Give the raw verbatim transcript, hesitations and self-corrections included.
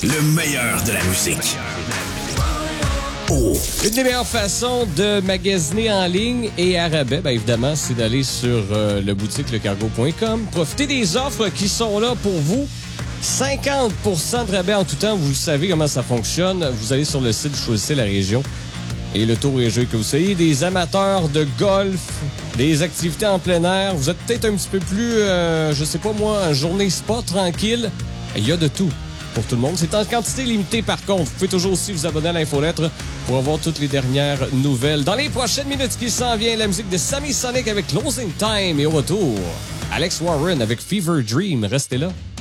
Le meilleur de la musique. Oh. Une des meilleures façons de magasiner en ligne et à rabais, bien évidemment, c'est d'aller sur euh, le boutique lecargo point com. Profitez des offres qui sont là pour vous. cinquante pour cent de rabais en tout temps. Vous savez comment ça fonctionne. Vous allez sur le site, vous choisissez la région. Et le tour est joué, que vous soyez des amateurs de golf, des activités en plein air. Vous êtes peut-être un petit peu plus, euh, je sais pas moi, une journée spa tranquille. Il y a de tout pour tout le monde. C'est en quantité limitée par contre. Vous pouvez toujours aussi vous abonner à l'infolettre pour avoir toutes les dernières nouvelles. Dans les prochaines minutes qui s'en vient, la musique de Sammy Sonic avec Closing Time. Et au retour, Alex Warren avec Fever Dream. Restez là.